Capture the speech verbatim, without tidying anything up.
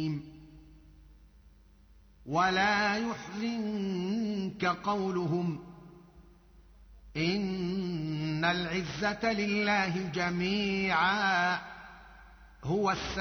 ولا يحزنك قولهم إن العزة لله جميعا هو السميع